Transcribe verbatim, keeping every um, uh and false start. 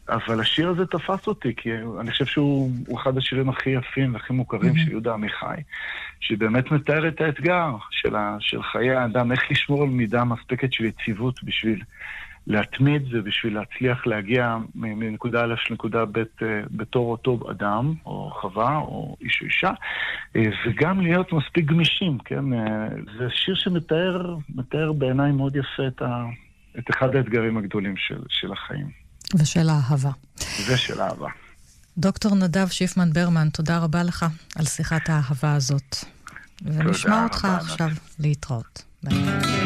אבל השיר הזה תפס אותי, כי אני חושב שהוא אחד השירים הכי יפים והכי מוכרים mm-hmm. של יהודה עמיחי, שבאמת מתאר את האתגר של, ה, של חיי האדם, איך לשמור על מידה מספקת של יציבות בשביל להתמיד ובשביל להצליח להגיע מנקודה א' לנקודה ב' בתור אותו אדם, או חווה, או איש או אישה, וגם להיות מספיק גמישים, כן? זה שיר שמתאר מתאר בעיניי מאוד יפה את, ה, את אחד האתגרים הגדולים של, של החיים. ושל האהבה. ושל האהבה. דוקטור נדב שיפמן ברמן, תודה רבה לך על שיחת האהבה הזאת. ונשמע אותך עכשיו להתראות. ביי.